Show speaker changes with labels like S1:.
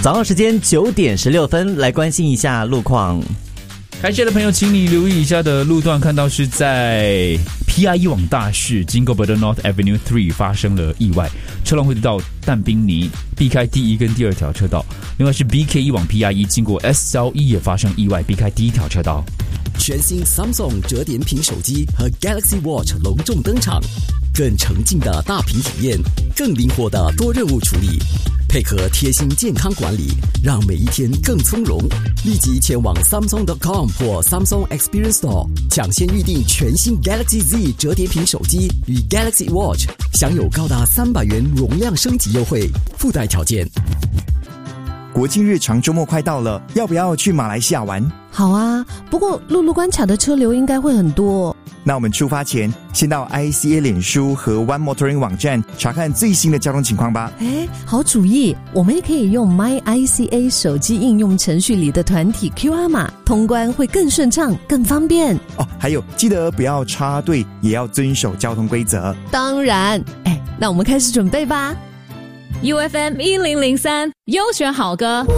S1: 早上时间9点16分，来关心一下路况。
S2: 开车的朋友，请你留意一下的路段，看到是在 PIE 往大市经过 Bedok North Avenue 3发生了意外，车辆会到但宾尼，避开第一跟第二条车道。另外是 BKE 往 PIE 经过 SLE 也发生意外，避开第一条车道。
S3: 全新 Samsung 折叠屏手机和 Galaxy Watch 隆重登场，更沉浸的大屏体验，更灵活的多任务处理，配合贴心健康管理，让每一天更从容。立即前往 Samsung.com 或 Samsung Experience Store 抢先预定全新 Galaxy Z 折叠屏手机与 Galaxy Watch， 享有高达300元容量升级优惠，附带条件。
S4: 国庆日长周末快到了，要不要去马来西亚玩？
S5: 好啊，不过陆路关卡的车流应该会很多。
S4: 那我们出发前，先到 ICA 脸书和 One Motoring 网站查看最新的交通情况吧。
S5: 好主意，我们也可以用 MyICA 手机应用程序里的团体 QR 码，通关会更顺畅、更方便。
S4: 还有记得不要插队，也要遵守交通规则。
S5: 当然，那我们开始准备吧。
S6: UFM 1003优选好歌。